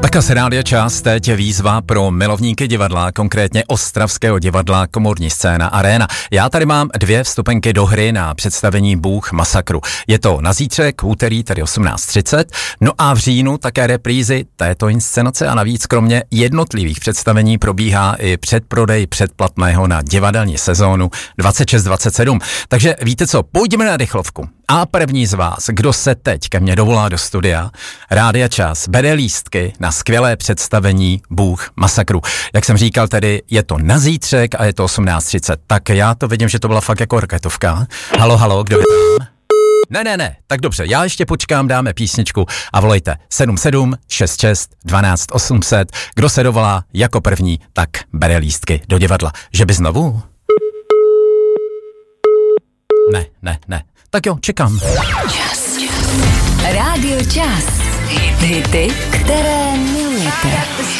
Tak se Rádia Čas, teď je výzva pro milovníky divadla, konkrétně ostravského divadla Komorní scéna Arena. Já tady mám 2 vstupenky do hry na představení Bůh masakru. Je to na zítřek, úterý, tedy 18:30, no a v říjnu také reprízy této inscenace a navíc kromě jednotlivých představení probíhá i předprodej předplatného na divadelní sezónu 26-27. Takže víte co, pojďme na rychlovku. A první z vás, kdo se teď ke mně dovolá do studia, Rádia Čas, bere lístky na skvělé představení Bůh masakru. Jak jsem říkal, tedy je to na zítřek a je to 18:30. Tak já to vidím, že to byla fakt jako raketovka. Halo, kdo je tam? Ne, tak dobře, já ještě počkám, dáme písničku a volejte 77 66 12 800. Kdo se dovolá jako první, tak bere lístky do divadla. Že by znovu? Ne. Tak jo, čekám. Rádio Čas. Hity, které